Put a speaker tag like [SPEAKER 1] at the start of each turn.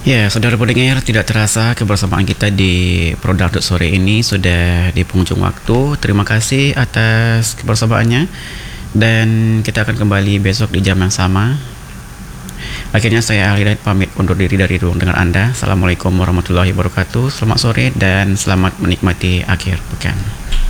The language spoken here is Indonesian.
[SPEAKER 1] Ya, saudara pendengar, tidak terasa kebersamaan kita di Produk sore ini sudah di penghujung waktu. Terima kasih atas kebersamaannya dan kita akan kembali besok di jam yang sama. Akhirnya saya Ali Daid pamit undur diri dari ruang dengar Anda. Assalamualaikum warahmatullahi wabarakatuh. Selamat sore dan selamat menikmati akhir pekan.